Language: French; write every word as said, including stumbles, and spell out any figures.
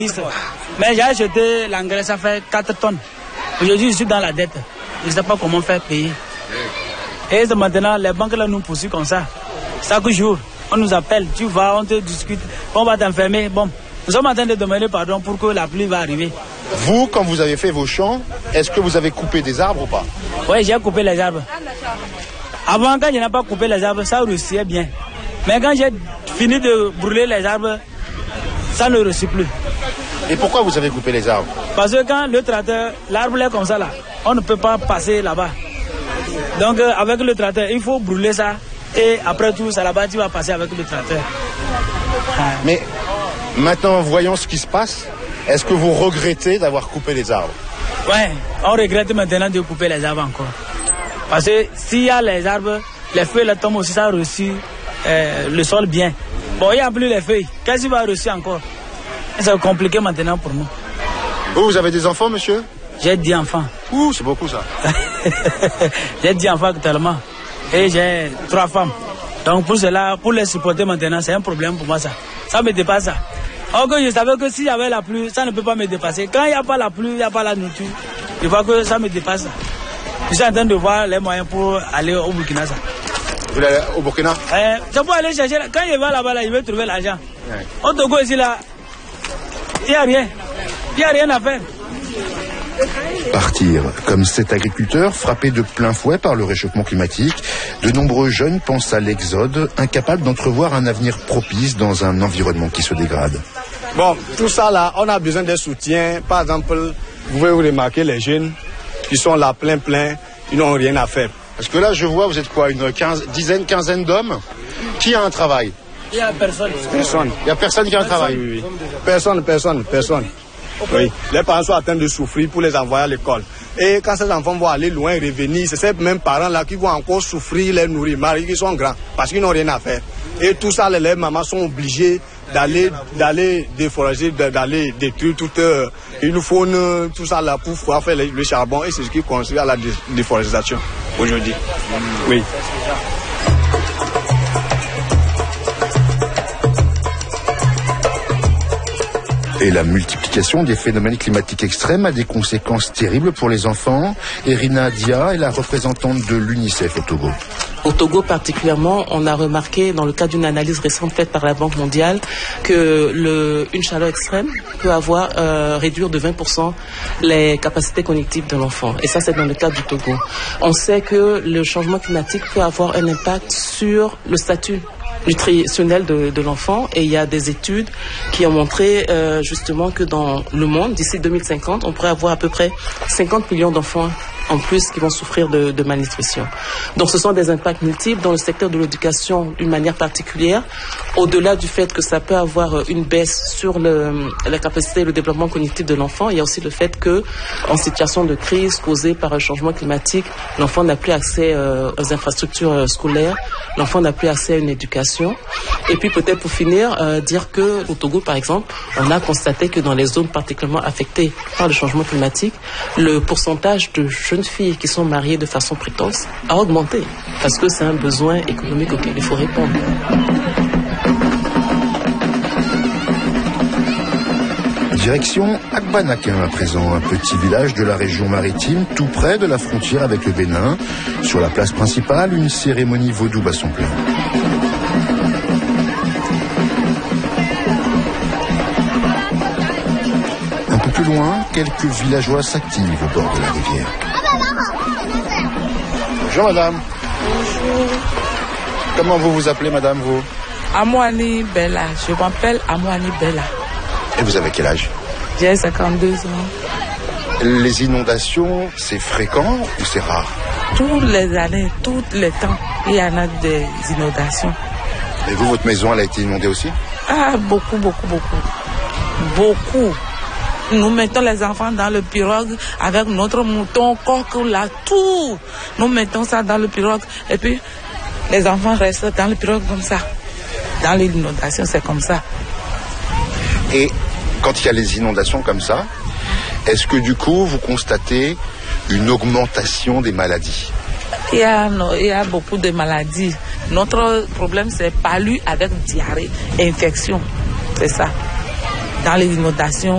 Mais j'ai acheté l'engrais, ça fait quatre tonnes. Aujourd'hui, je suis dans la dette. Je ne sais pas comment faire payer. Et maintenant, les banques là nous poursuivent comme ça. Chaque jour, on nous appelle, tu vas, on te discute, on va t'enfermer. Bon, nous sommes en train de demander pardon pour que la pluie va arriver. Vous, quand vous avez fait vos champs, est-ce que vous avez coupé des arbres ou pas? Oui, j'ai coupé les arbres. Avant, quand je n'ai pas coupé les arbres, ça réussissait bien. Mais quand j'ai fini de brûler les arbres, ça ne réussit plus. Et pourquoi vous avez coupé les arbres? Parce que quand le tracteur, l'arbre est comme ça là, on ne peut pas passer là-bas. Donc euh, avec le tracteur, il faut brûler ça. Et après tout, ça là-bas, tu vas passer avec le tracteur. Ah. Mais maintenant, voyons ce qui se passe. Est-ce que vous regrettez d'avoir coupé les arbres? Oui, on regrette maintenant de couper les arbres encore. Parce que s'il y a les arbres, les feuilles les tombent aussi, ça reçu euh, le sol bien. Bon, il n'y a plus les feuilles. Qu'est-ce qu'il va réussir encore? C'est compliqué maintenant pour nous. Vous, vous avez des enfants, monsieur? J'ai dix enfants. Ouh, c'est beaucoup ça. J'ai dix enfants actuellement. Et j'ai trois femmes. Donc pour cela, pour les supporter maintenant, c'est un problème pour moi ça. Ça me dépasse ça. Or que je savais que s'il y avait la pluie, ça ne peut pas me dépasser. Quand il n'y a pas la pluie, il n'y a pas la nourriture, je vois que ça me dépasse ça. Je suis en train de voir les moyens pour aller au Burkina ça. Vous voulez aller au Burkina? euh, Je peux aller chercher, quand je vais là-bas, là, je vais trouver l'argent. Ouais. Au Togo ici là, il n'y a rien. Il n'y a rien à faire. Partir. Comme cet agriculteur frappé de plein fouet par le réchauffement climatique, de nombreux jeunes pensent à l'exode, incapables d'entrevoir un avenir propice dans un environnement qui se dégrade. Bon, tout ça là, on a besoin de soutien. Par exemple, vous pouvez vous remarquer les jeunes qui sont là plein plein, ils n'ont rien à faire. Parce que là, je vois, vous êtes quoi, une quinze, dizaine, quinzaine d'hommes? Qui a un travail? Il n'y a personne. Personne. Il n'y a personne qui a un travail? Oui, oui. Personne, personne, personne. Oui. Les parents sont en train de souffrir pour les envoyer à l'école. Et quand ces enfants vont aller loin et revenir, c'est ces mêmes parents-là qui vont encore souffrir, les nourrir, malgré qu'ils sont grands, parce qu'ils n'ont rien à faire. Et tout ça, les mamans sont obligées d'aller d'aller déforester, d'aller détruire toute euh, une faune, tout ça là pour pouvoir faire le, le charbon. Et c'est ce qui conduit à la dé, déforestation aujourd'hui. Oui. Et la multiplication des phénomènes climatiques extrêmes a des conséquences terribles pour les enfants. Erina Dia est la représentante de l'UNICEF au Togo. Au Togo particulièrement, on a remarqué dans le cadre d'une analyse récente faite par la Banque mondiale que le, une chaleur extrême peut avoir euh, réduire de vingt pour cent les capacités cognitives de l'enfant. Et ça, c'est dans le cadre du Togo. On sait que le changement climatique peut avoir un impact sur le statut nutritionnel de, de l'enfant, et il y a des études qui ont montré euh, justement que dans le monde, d'ici deux mille cinquante, on pourrait avoir à peu près cinquante millions d'enfants en plus qui vont souffrir de, de malnutrition. Donc ce sont des impacts multiples dans le secteur de l'éducation d'une manière particulière, au-delà du fait que ça peut avoir une baisse sur le, la capacité et le développement cognitif de l'enfant. Il y a aussi le fait que, en situation de crise causée par un changement climatique, l'enfant n'a plus accès euh, aux infrastructures scolaires, l'enfant n'a plus accès à une éducation. Et puis peut-être pour finir, euh, dire que au Togo par exemple, on a constaté que dans les zones particulièrement affectées par le changement climatique, le pourcentage de jeunes filles qui sont mariées de façon précoce a augmenté, parce que c'est un besoin économique auquel il faut répondre. Direction Agbanakin à présent, un petit village de la région maritime, tout près de la frontière avec le Bénin. Sur la place principale, une cérémonie vaudou bat son plein. Un peu plus loin, quelques villageois s'activent au bord de la rivière. Bonjour madame. Bonjour. Comment vous vous appelez madame, vous? Amouani Bella. Je m'appelle Amouani Bella. Et vous avez quel âge? J'ai cinquante-deux ans. Les inondations, c'est fréquent ou c'est rare? Toutes les années, tous les temps, il y en a des inondations. Et vous, votre maison, elle a été inondée aussi? Ah, beaucoup, beaucoup, beaucoup. Beaucoup. Nous mettons les enfants dans le pirogue avec notre mouton, coq, là, tout. Nous mettons ça dans le pirogue et puis les enfants restent dans le pirogue comme ça. Dans les inondations, c'est comme ça. Et quand il y a les inondations comme ça, est-ce que du coup, vous constatez une augmentation des maladies? Il y a, il y a beaucoup de maladies. Notre problème, c'est palu avec diarrhée, infection. C'est ça. Dans les inondations,